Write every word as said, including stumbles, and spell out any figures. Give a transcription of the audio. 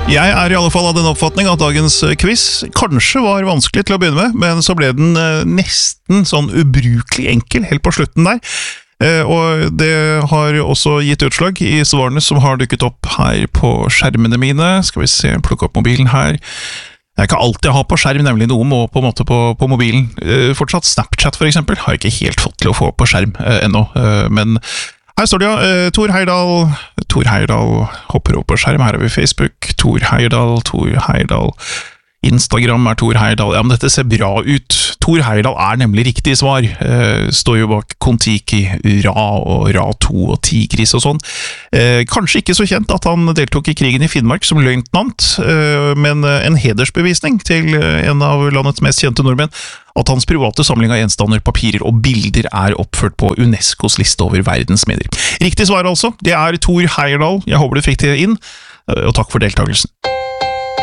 Jeg er i alle fall av den oppfatning at dagens quiz kanskje var vanskelig til å begynne med, men så ble den nesten sånn ubrukelig enkel helt på slutten der. Og det har også gitt utslag i svarene som har dukket opp her på skjermene mine. Skal vi se, plukke opp mobilen her. Jeg kan alltid ha på skjerm, nemlig noe må på en måte på, på mobilen. Fortsatt Snapchat for eksempel har jeg ikke helt fått til å få på skjerm ennå, men her står det ja, Tor Heyerdahl, Tor Heyerdahl hopper opp på skjerm, her har vi Facebook, Tor Heyerdahl, Tor Heyerdahl, Instagram er Tor Heyerdahl, ja, men dette ser bra ut. Tor Heyerdahl er nemlig riktig svar, eh, står jo bak Kon-Tiki, Ra og Ra to og Tigris og sånn. Eh, kanskje ikke så kjent at han deltok i krigen i Finnmark som løytnant, eh, men en hedersbevisning til en av landets mest kjente nordmenn, at hans private samling av gjenstander, papirer og bilder er oppført på UNESCOs liste over verdensmedier. Riktig svar altså, det er Tor Heyerdahl. Jeg håper du fikk det inn, og takk for deltakelsen.